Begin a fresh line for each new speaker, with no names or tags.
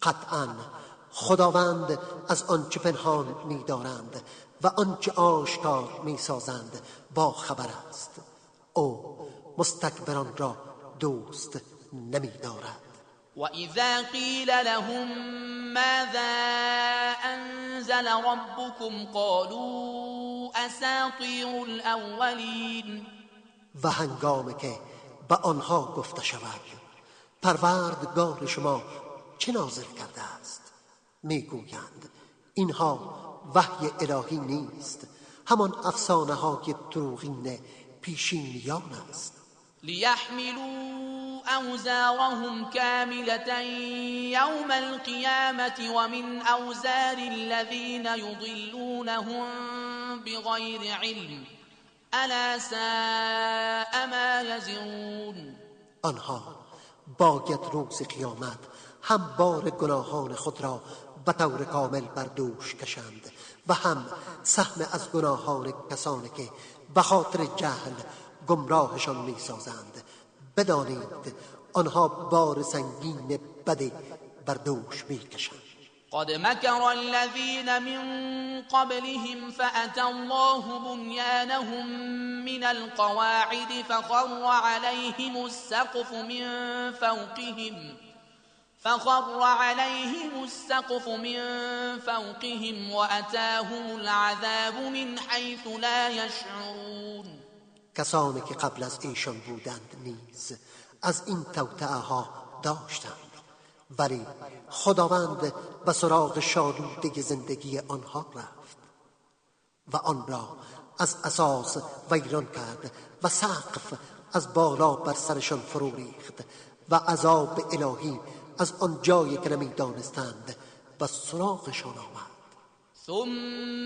قطعاً خداوند از آنچه پنهان می‌دارند و آنچه آشکار می‌سازند با خبر است. او مستکبران را دوست نمی‌دارد.
وَإِذَا قِيلَ لَهُم مَّاذَا أَنزَلَ رَبُّكُمْ قَالُوا أَسَاطِيرُ الْأَوَّلِينَ.
و هنگامی که به آنها گفته شود پروردگار شما چه نازل کرده است، میگویند اینها وحی الهی نیست، همان افسانه های دروغین پیشینیان است.
لِيَحْمِلُوا أَوْزَارَهُمْ كَامِلَةً يَوْمَ الْقِيَامَةِ وَمِنْ أَوْزَارِ الَّذِينَ يُضِلُّونَهُم بِغَيْرِ عِلْمٍ أَلَا سَاءَ مَا يَزِرُونَ.
آنها باید روز قیامت هم بار گناهان خود را به طور کامل بر دوش کشند و هم سهم از گناهان کسانی که به خاطر جهل گمراهشان می‌سازند. بدانید آنها بار سنگین بد بر دوش می‌کشند.
قد مكر الذين من قبلهم فأتى الله بنيانهم من القواعد فخر عليهم السقف من فوقهم وأتاهم العذاب من حيث لا يشعرون.
کسانی که قبل از ایشان بودند نیز از این توطئه ها داشتند، ولی خداوند به سراغ شالوده زندگی آنها رفت و آن را از اساس ویران کرد و سقف از بالا بر سرشان فرو ریخت و عذاب الهی از آن جایی که نمی‌دانستند به سراغشان آمد.